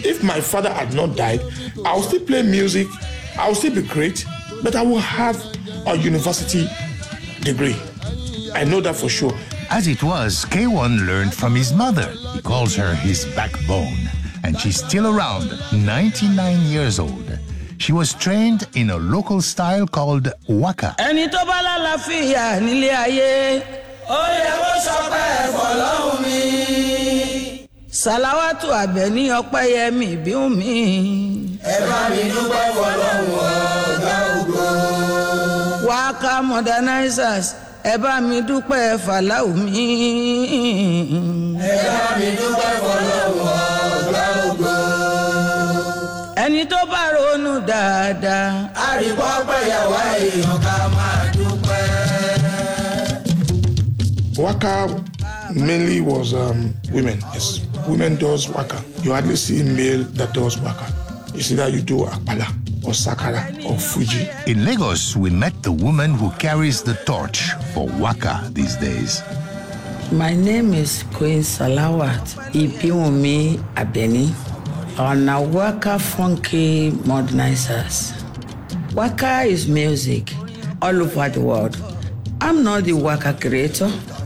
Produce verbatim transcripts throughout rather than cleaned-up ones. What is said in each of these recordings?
if my father had not died, I'll still play music, I'll still be great, but I will have a university degree. I know that for sure. As it was, K one learned from his mother. He calls her his backbone. And she's still around, ninety-nine years old. She was trained in a local style called waka. Ẹni tó bá lálàáfíà nílé ayé, ó yẹ kó sọpẹ́ f'Ọlọ́run mi. Sàláwátù Àbẹ̀ní Ọpẹ́yẹmí Bíúnmi. Ẹ bá mi dúpẹ́ f'Ọlọ́run ọ̀gá ògo. Waka modernizers, ẹ bá mi dúpẹ́ f'Àláù mi. Ẹ bá mi dúpẹ́ f'Ọlọ́run ọ̀gá ògo. Ẹni tó bá ronú dáadáa, àríkọ́ pẹ̀yàwó èèyàn ká máa dúpẹ́. Waka mainly was um, women. Yes, women does waka. You hardly see a male that does waka. You see that you do Akpala or Sakara or Fuji. In Lagos, we met the woman who carries the torch for waka these days. My name is Queen Salawat Bíúnmi Àbẹ̀ní. On a waka funky modernizers. Waka is music all over the world. I'm not the waka creator.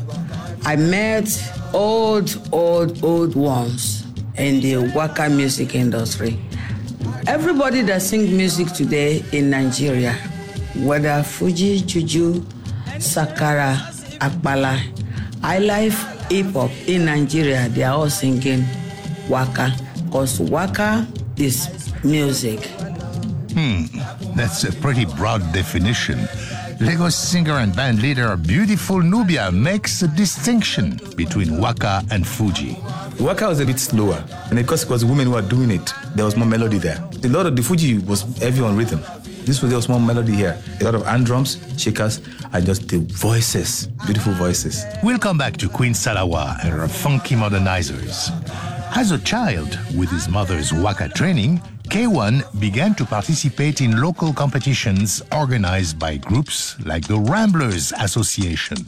I met old, old, old ones in the waka music industry. Everybody that sings music today in Nigeria, whether Fuji, Juju, Sakara, Akpala, highlife, hip hop in Nigeria, they are all singing waka. Because waka is music. Hmm, that's a pretty broad definition. Lagos singer and band leader Beautiful Nubia makes a distinction between waka and Fuji. Waka was a bit slower, and because it was women who were doing it, there was more melody there. A lot of the Fuji was heavy on rhythm. This was, there was more melody here. A lot of hand drums, shakers, and just the voices, beautiful voices. We'll come back to Queen Salawa and her funky modernizers. As a child, with his mother's waka training, K one began to participate in local competitions organized by groups like the Ramblers Association.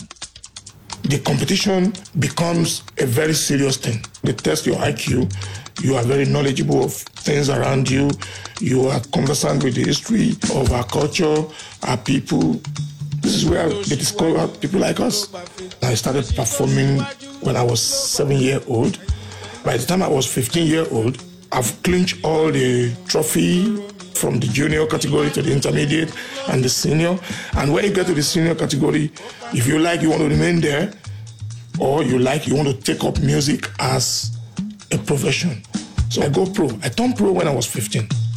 The competition becomes a very serious thing. They test your I Q. You are very knowledgeable of things around you. You are conversant with the history of our culture, our people. This is where they discover people like us. I started performing when I was seven years old. By the time I was fifteen years old, I've clinched all the trophy from the junior category to the intermediate and the senior. And when you get to the senior category, if you like, you want to remain there, or you like, you want to take up music as a profession. So I go pro. I turned pro when I was fifteen.